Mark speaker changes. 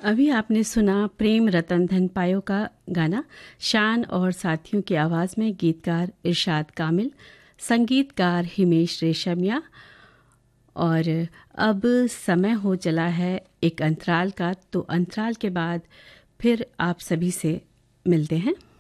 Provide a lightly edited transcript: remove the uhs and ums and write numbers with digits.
Speaker 1: अभी आपने सुना प्रेम रतन धन पायो का गाना शान और साथियों की आवाज़ में। गीतकार इरशाद कामिल, संगीतकार हिमेश रेशमिया। और अब समय हो चला है एक अंतराल का, तो अंतराल के बाद फिर आप सभी से मिलते हैं।